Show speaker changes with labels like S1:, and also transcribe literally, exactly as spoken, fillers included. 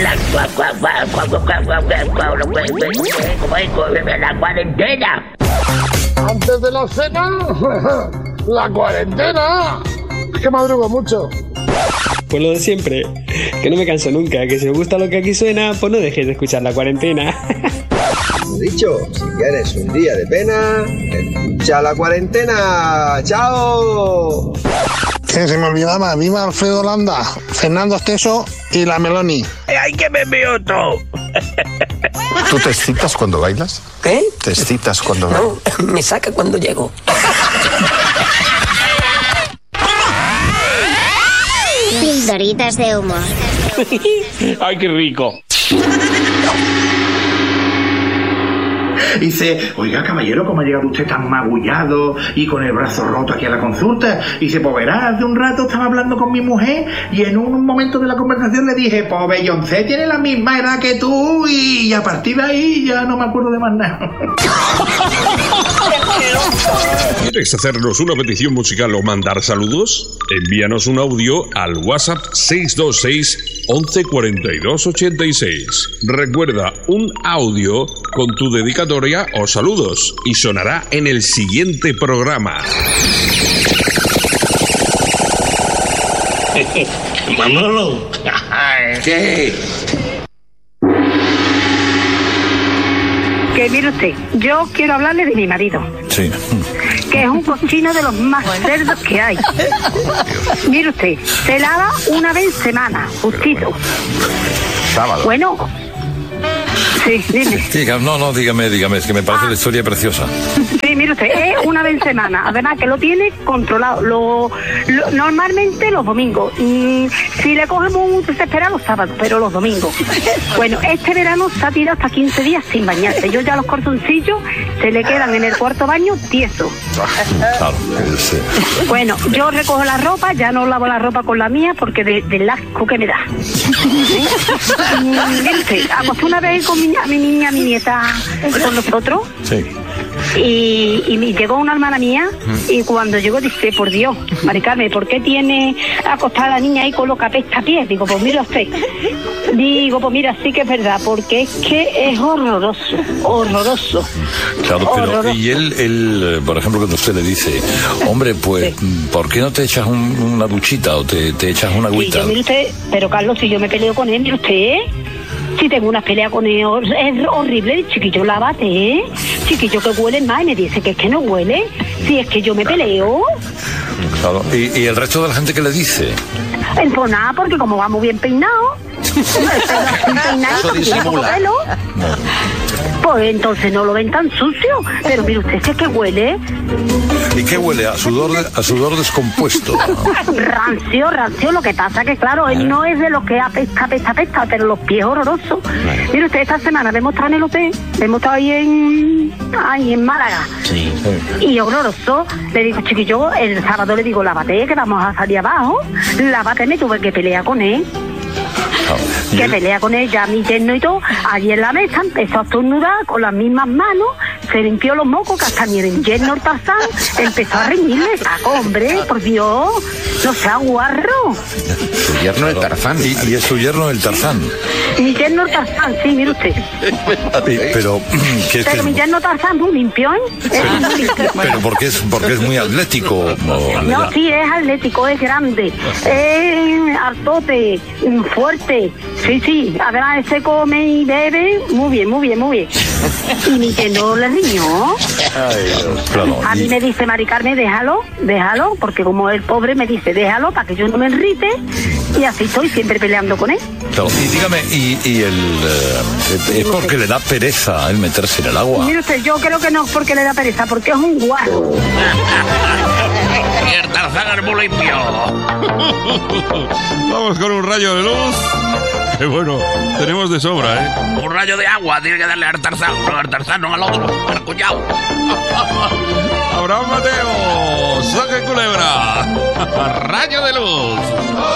S1: la, la cuarentena.
S2: Antes de la cena, la cuarentena. Es que madrugo mucho.
S3: Pues lo de siempre, que no me canso nunca, que si os gusta lo que aquí suena, pues no dejéis de escuchar la cuarentena.
S4: Como he dicho, si quieres un día de pena, escucha la cuarentena. ¡Chao!
S2: Que se me olvidaba, viva Alfredo Landa, Fernando Esteso y la Meloni.
S1: ¡Ay, que me veo todo!
S5: ¿Tú te excitas cuando bailas?
S6: ¿Qué?
S5: ¿Te excitas cuando bailas?
S6: No, me saca cuando llego.
S7: Pildoritas de humor.
S1: ¡Ay, qué rico!
S8: Dice, oiga, caballero, ¿cómo ha llegado usted tan magullado y con el brazo roto aquí a la consulta? Dice, pues verá, hace un rato estaba hablando con mi mujer y en un momento de la conversación le dije, pues Beyoncé tiene la misma edad que tú, y a partir de ahí ya no me acuerdo de más nada.
S9: ¿Quieres hacernos una petición musical o mandar saludos? Envíanos un audio al WhatsApp seis dos seis, once cuarenta y dos ochenta y seis. Recuerda, un audio con tu dedicatoria o saludos y sonará en el siguiente programa.
S1: Manolo. ¿Qué?
S10: Que mire usted, yo quiero hablarle de mi marido.
S5: Sí.
S10: Que es un cochino de los más cerdos que hay. Mire usted, se lava una vez en semana, justito.
S5: Sábado.
S10: Bueno, sí, dime.
S5: Sí, no, no, dígame, dígame, es que me parece ah. la historia preciosa.
S10: Sí, mire usted, es una vez en semana. Además que lo tiene controlado. Lo, lo, normalmente los domingos. Y si le cogemos un desesperado, los sábados, pero los domingos. Bueno, este verano se ha tirado hasta quince días sin bañarse. Yo ya los cortoncillos se le quedan en el cuarto baño tiesos.
S5: Claro, sí.
S10: Bueno, yo recojo la ropa, ya no lavo la ropa con la mía porque de, del asco que me da. Mire usted, acosté una vez con mi, a mi niña, a mi nieta, con nosotros.
S5: Sí.
S10: Y, y me llegó una hermana mía y cuando llegó dice, por Dios, Mari Carmen, ¿por qué tiene acostada la niña ahí con los capesta pies? Digo, pues mira usted. Digo, pues mira, sí que es verdad, porque es que es horroroso, horroroso.
S5: Claro, pero
S10: horroroso.
S5: y él, él, por ejemplo, cuando usted le dice, hombre, pues, sí. ¿por qué no te echas un, una duchita o te, te echas una agüita?
S10: Sí, mire usted, pero Carlos, si yo me peleo con él, mire usted, ¿eh? Si tengo una pelea con él, es horrible, chiquillo, lávate, ¿eh? Chiquillo, que huele mal, y me dice que es que no huele, si es que yo me peleo.
S5: Claro, ¿y, y el resto de la gente qué le dice?
S10: Eh, pues nada, porque como va muy bien peinado, peinado, tiene poco pelo, pues entonces no lo ven tan sucio, pero mire usted, si es que huele.
S5: ¿Y qué huele? A sudor, de, a sudor descompuesto.
S10: Rancio, rancio. Lo que pasa que, claro, él no es de los que apesta, apesta, apesta, pero los pies horrorosos. Mire usted, esta semana hemos estado en el hotel, hemos estado ahí en, ahí en Málaga. Sí. Y horroroso. Le digo, chiquillo, el sábado le digo, lávate, que vamos a salir abajo. Lávate, me tuve que pelear con él. Oh, que él... pelea con ella, mi yerno y todo. Allí en la mesa empezó a estornudar con las mismas manos, se limpió los mocos, que hasta mi yerno el Tarzán empezó a reñirle. Saco, hombre, por Dios, no sea guarro.
S5: Su yerno el Tarzán. ¿Y, y es su yerno el Tarzán?
S10: Mi yerno el Tarzán, sí, mire usted.
S5: Pero, ¿qué es
S10: pero
S5: que...
S10: mi yerno Tarzán muy limpión.
S5: Pero, pero porque es porque es muy atlético.
S10: No, no, sí, es atlético, es grande, es altote, fuerte. Sí, sí, además se come y bebe muy bien, muy bien, muy bien. Y mi yerno le riñó.
S5: Claro,
S10: a mí
S5: y...
S10: me dice, Mari Carmen, déjalo, déjalo, porque como el pobre me dice, déjalo para que yo no me enrite, y así estoy siempre peleando con él.
S5: Claro, y dígame, y, y el eh, es porque le da pereza el meterse en el agua.
S10: Mire usted, yo creo que no es porque le da pereza, porque es un guarro.
S1: Y el Tarzán es muy limpio.
S9: Vamos con un rayo de luz. Que bueno, tenemos de sobra, ¿eh?
S1: Un rayo de agua, tiene que darle al Tarzán, no al Tarzán, no al otro, al cuñado.
S9: Abraham Mateo, saque culebra. Rayo de luz.